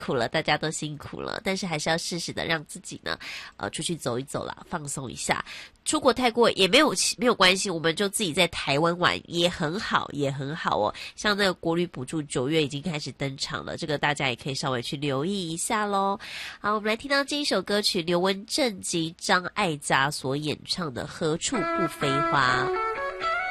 苦了，大家都辛苦了，但是还是要适时的让自己呢，出去走一走啦，放松一下。出国泰国也没有关系，我们就自己在台湾玩也很好，也很好哦。像那个国旅补助9月已经开始登场了，这个大家也可以稍微去留意一下咯。好，我们来听到这一首歌曲，刘文正及张艾嘉所演唱的《何处不飞花》。